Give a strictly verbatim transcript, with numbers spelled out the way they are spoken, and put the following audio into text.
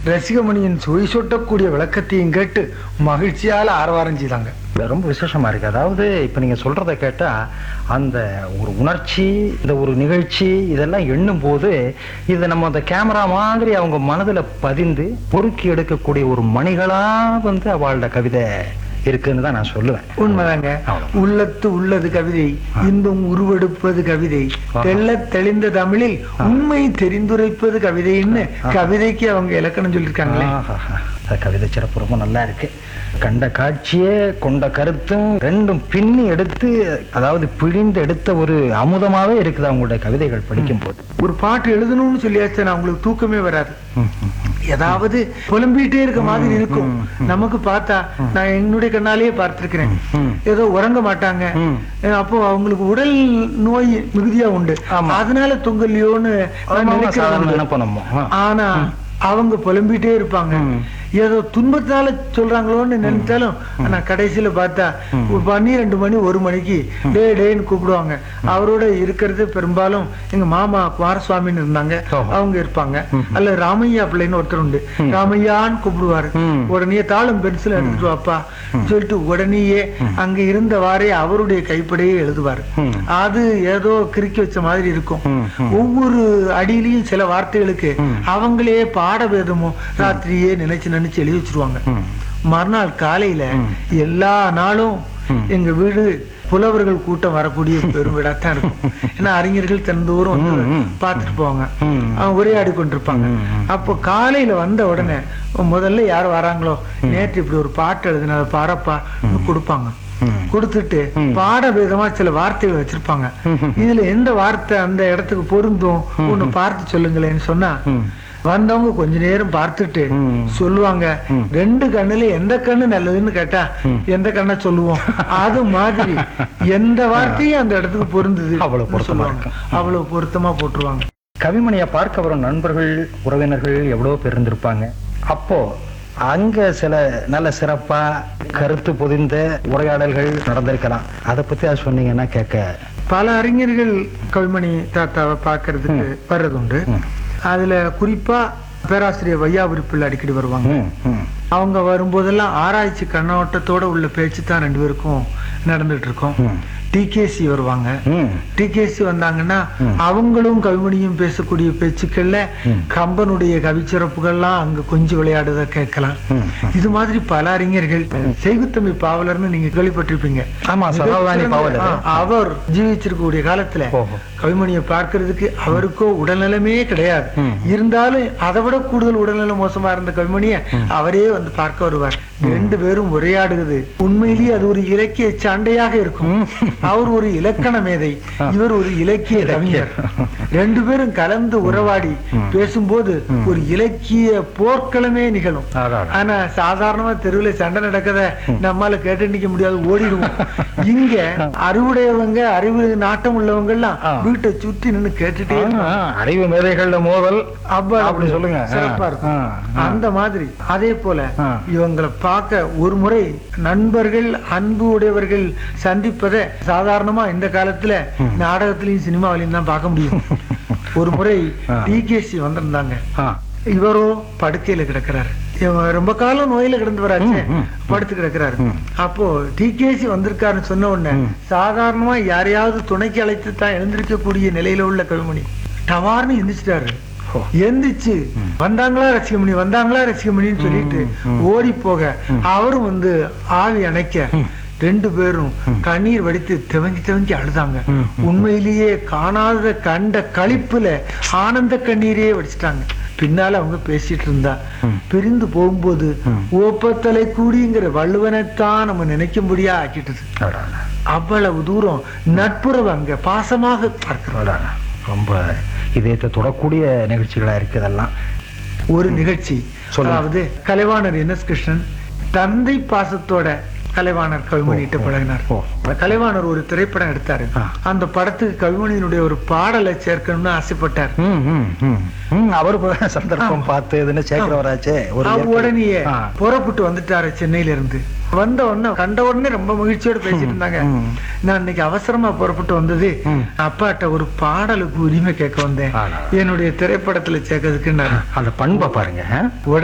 ரசிகமணியின் சுவை சொட்டக்கூடிய விளக்கத்தையும் கேட்டு மகிழ்ச்சியால ஆரவாரம் செய்தாங்க. ரொம்ப விசேஷமா இருக்கு. அதாவது இப்ப நீங்க சொல்றத கேட்டா அந்த ஒரு உணர்ச்சி, இந்த ஒரு நிகழ்ச்சி இதெல்லாம் எண்ணும் போது இதை நம்ம அந்த கேமரா மாதிரி அவங்க மனதுல பதிந்து பொறுக்கி எடுக்கக்கூடிய ஒரு மணிகளா வந்து அவளோட கவிதை இருக்குன்னு தான் நான் சொல்லுவேன். உண்மைதாங்க. உள்ளத்து உள்ளது கவிதை, இன்பம் உருவெடுப்பது கவிதை, தெள்ள தெளிந்த தமிழில் உண்மை தெரிந்துரைப்பது கவிதைன்னு கவிதைக்கு அவங்க இலக்கணம் சொல்லியிருக்காங்களே. கவிதை சிறப்பு ரொம்ப நல்லா இருக்கு. கண்ட காட்சியே கொண்ட கருத்தும் ரெண்டும் பின்னி எடுத்து, அதாவது பிழிந்து எடுத்த ஒரு அமுதமாவே இருக்குது அவங்களுடைய கவிதைகள் படிக்கும் போது. ஒரு பாட்டு எழுதணும்னு சொல்லியாச்சு, அவங்களுக்கு தூக்கமே வராது. ஏதாவது புலம்பிட்டே இருக்க மாதிரி இருக்கும். நமக்கு பார்த்தா நான் என்னுடைய கண்ணாலேயே பார்த்திருக்கிறேன். ஏதோ உறங்க மாட்டாங்க, அப்போ அவங்களுக்கு உடல் நோய் மிகுதியா உண்டு, அதனால தொங்கல்லையோன்னு நினைக்கிறேன். ஆனா அவங்க புலம்பிட்டே இருப்பாங்க. ஏதோ துன்பத்தால சொல்றாங்களோன்னு நினைச்சாலும் ஆனா கடைசியில பார்த்தா பன்னிரெண்டு மணி ஒரு மணிக்கு டே டேன்னு கூப்பிடுவாங்க. அவரோட இருக்கிறது பெரும்பாலும் எங்க மாமா குமாரசுவாமின்னு இருந்தாங்க, அவங்க இருப்பாங்க. அல்ல ராமையா பிள்ளைன்னு ஒருத்தர் உண்டு, ராமையான்னு கூப்பிடுவாரு. உடனே தாளம் பென்சில் எடுத்துட்டு வாப்பா சொல்லிட்டு உடனேயே அங்க இருந்தவாறே அவருடைய கைப்படையே எழுதுவாரு. அது ஏதோ கிறுக்கி வச்ச மாதிரி இருக்கும். ஒவ்வொரு அடியிலையும் சில வார்த்தைகளுக்கு அவங்களே பாட வேதமோ ராத்திரியே நினைச்சு நினைச்சு எழுதி வச்சிருவாங்க. மறுநாள் காலையில எல்லா நாளும் எங்க வீடு புலவர்கள் கூட்டம் வரக்கூடிய பெரும் வீடாத்தான் இருக்கும். ஏன்னா அறிஞர்கள் தினந்தோறும் வந்து பார்த்துட்டு போவாங்க, அவங்க உரையாடி கொண்டிருப்பாங்க. அப்போ காலையில வந்த உடனே முதல்ல யார் வராங்களோ, நேற்று இப்படி ஒரு பாட்டு எழுதுன அதை பாரப்பா கொடுப்பாங்க. கொடுத்துட்டு பாட விதமா சில வார்த்தைகள் வச்சிருப்பாங்க. இதுல எந்த வார்த்தை அந்த இடத்துக்கு பொருந்தும் ஒண்ணு பார்த்து சொல்லுங்களேன்னு சொன்னா வந்தவங்க கொஞ்ச நேரம் பார்த்துட்டு சொல்லுவாங்க, ரெண்டு கண்ணுல எந்த கண்ணு நல்லதுன்னு கேட்டா எந்த கண்ணை சொல்லுவோம், அது மாதிரி எந்த வார்த்தையும் அந்த இடத்துக்கு பொருந்தது அவ்வளவு பொருத்தமா அவ்வளவு பொருத்தமா போட்டுருவாங்க. கவிமணியை பார்க்க வரும் நண்பர்கள் உறவினர்கள் எவ்வளவு பேர் இருந்திருப்பாங்க. அப்போ அங்க சில நல்ல சிறப்பா கருத்து பொதிந்த உரையாடல்கள் நடந்திருக்கலாம். அதை பத்தி அது சொன்னீங்கன்னா கேட்க. பல அறிஞர்கள் கவிமணி தாத்தாவை பார்க்கறதுக்கு வர்றதுண்டு. அதுல குறிப்பா பேராசிரியர் வையாபுரி பிள்ளை அடிக்கடி வருவாங்க. அவங்க வரும்போதெல்லாம் ஆராய்ச்சி கண்ணோட்டத்தோட உள்ள பேச்சு தான் ரெண்டு பேருக்கும் நடந்துட்டு இருக்கோம். டிகேசி வருவாங்க. டிகேசி வந்தாங்கன்னா அவங்களும் கவிமணியும் பேசக்கூடிய பேச்சுக்கள்ல கம்பனுடைய கவிச்சிறப்புகள்லாம் அங்க கொஞ்சம் விளையாடுறத கேட்கலாம். இது மாதிரி பல அறிஞர்கள், செய்குத்தம்பி பாவலர்னு நீங்க கேள்விப்பட்டிருப்பீங்க. அவர் ஜீவிச்சிருக்கக்கூடிய காலத்துல கவிமணியை பார்க்கறதுக்கு அவருக்கோ உடல்நலமே கிடையாது. இருந்தாலும் அதை விட கூடுதல் உடல்நலம் மோசமா இருந்த கவிமணியை அவரே வந்து பார்க்க வருவார். ரெண்டு பேரும் உரையாடுகிறது உண்மையிலேயே அது ஒரு இலக்கிய சண்டையாக இருக்கும். அவர் ஒரு இலக்கண மேதை, இவர் ஒரு இலக்கிய கவிஞர். ரெண்டு பேரும் கலந்து உறவாடி பேசும்போது ஒரு இலக்கிய போர்க்களமே நிகழும். ஆனா சாதாரணமா தெருவில் சண்டை நடக்கத நம்மால கேட்டு நிக்க முடியாது, ஓடிடுவோம். இங்க அறிவுடையவங்க, அறிவு நாட்டம் உள்ளவங்க எல்லாம் வீட்டை சுற்றி நின்று கேட்டுட்டே அறிவு மேதைகள் மோதல் அப்படி சொல்லுங்க, சிறப்பா இருக்கும். அந்த மாதிரி அதே போல இவங்களை பார்க்க ஒரு முறை நண்பர்கள், அன்பு உடையவர்கள் சந்திப்பதை சாதாரணமா இந்த காலத்துல நாடகத்திலையும் சினிமாவிலையும் தான் பார்க்க முடியும். ஒரு முறை டிகேசி வந்திருந்தாங்க. இவரோ படுக்கையில கிடக்கிறாரு, ரொம்ப காலம் நோயில கிடந்து வராச்சு, படுத்து கிடக்கிறாரு. அப்போ டிகேசி வந்திருக்காருன்னு சொன்ன உடனே சாதாரணமா யாரையாவது துணைக்கு அழைத்து தான் எழுந்திருக்கக்கூடிய நிலையில உள்ள கவிமணி டவார்னு எந்திரிச்சிட்டாரு. எந்திரிச்சு வந்தாங்களா ரசிகமணி, வந்தாங்களா ரசிகமணின்னு சொல்லிட்டு ஓடி போக அவரும் வந்து ஆவி அணைக்க ரெண்டு பேரும் கண்ணீர் வடித்து திவங்கி திவங்கி அழுதாங்க. உண்மையிலேயே காணாத கண்ட களிப்புல ஆனந்த கண்ணீரே வடிச்சிட்டாங்க. பின்னால அவங்க பேசிட்டு இருந்தா, பிரிந்து போகும்போது ஓப்பத்தலை கூடிங்கிற வள்ளுவனைத்தான் நம்ம நினைக்கும்படியா ஆக்கிட்டது. அவ்வளவு தூரம் நட்புறவு அங்க பாசமாக பார்க்கிறோம். ரொம்ப இதயத்தை தொடக்கூடிய நிகழ்ச்சிகளா இருக்கு இதெல்லாம். ஒரு நிகழ்ச்சி, அதாவது கலைவாணர் என் எஸ் கிருஷ்ணன் தந்தை பாசத்தோட கலைவாணர் கவிமணிட்டு பழகினார். கலைவாணர் ஒரு திரைப்படம் எடுத்தாரு. அந்த படத்துக்கு கவிமணியினுடைய ஒரு பாடலை சேர்க்கணும்னு ஆசைப்பட்டார். அவரு சந்தர்ப்பம் பார்த்து சேர்க்கிறவராச்சே. உடனே புறப்பட்டு வந்துட்டாரு சென்னையில இருந்து. வந்த உடனே கண்ட உடனே ரொம்ப மகிழ்ச்சியோட பேசிட்டு இருந்தாங்க. நான் இன்னைக்கு அவசரமா புறப்பட்டு வந்தது, அப்பாட்ட ஒரு பாடலுக்கு உரிமை கேட்க வந்தேன், என்னுடைய திரைப்படத்துல சேர்க்கறதுக்கு. அந்த பண்பை பாருங்க.